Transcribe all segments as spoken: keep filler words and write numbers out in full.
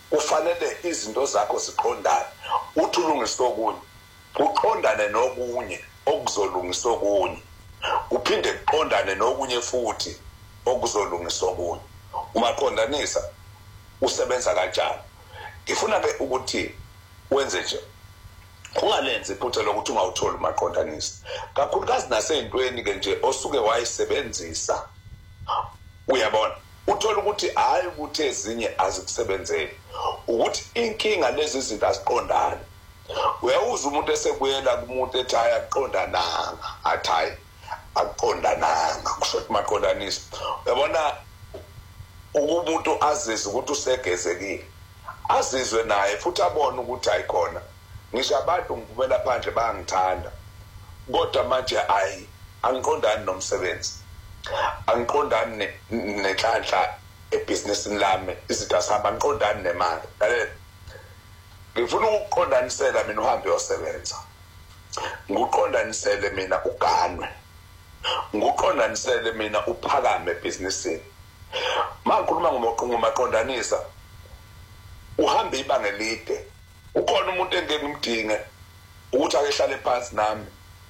Kufanele izinto zakho ziqondane. Uthi ulungisa okunye, uqondane nokunye okuzolungisa okunye. Uphinde uqondane nokunye futhi okuzolungisa okunye. Uma qondanisa usebenza kanjani? Ngifuna ke ukuthi wenze nje. Ungalenzi iphutha lokuthi ungawutholi maqondanisa. Kakhulukazi naseyintweni ke nje osuke wayisebenzisa. Uyabona? Uthola ukuthi hayi ukuthi ezinye azikusebenzeli. Ukuthi inkinga lezi zinto aziqondane. Uyawuza umuntu esekuyela kumuntu ethi ayaqondananga, athi hayi aqondananga. Kusho ukuthi maqondanisa. Uyabona umuntu azizwe ukuthi usegezekile. Azizwe naye futhi abone ukuthi ayikhona. Ngisho abantu ngivela phandle bayangithanda. Kodwa manje ayi angiqondani nomsebenzi. Angiqondani nenhlanhla ebusinessini lami, izinto asihamba angiqondani nemali. Lalela. Ngifuna ukuqondanisela mina uhambe uyosebenza. Nguqondanisele mina uganwe. Nguqondanisele mina uphakame ebusinessini. Mangikhuluma ngomaqondanisa uhambe ibanga elide. Ukhona umuntu engeke ngimdinge ukuthi ake hlale phansi nami.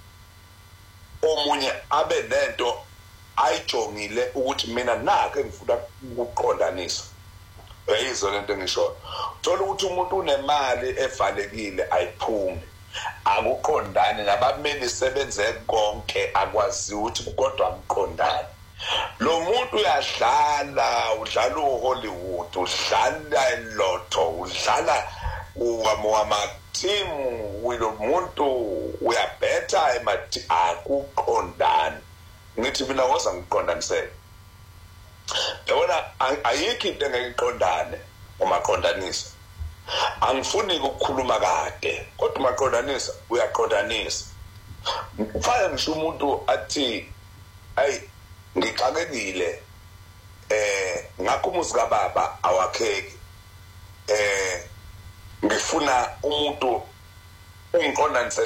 Omunye abe nento ayijongile ukuthi mina nake ngifuna ukuqondanisa. Uyayizwa lento engisho. Uthola ukuthi umuntu unemali evalekile ayiphumi. Akuqondani nabameli sebenze konke akwazi ukuthi kodwa amqondani. Lo muntu uyadlala, udlala uHollywood, udlala eLotto, udlala uwama team wilo muntu uyabhetha emathi akuqondani. Ngithi mina woza ngiqondanisele. Yabona ayikho into engayiqondane umaqondanisa. Angifuni ukukhuluma kade, kodwa umaqondanisa uyaqondanisa. Ufike ngisho umuntu athi ay ngixakekile eh ngakho umuzi kaBaba awakheki. Eh ngifuna umuntu ungiqondanise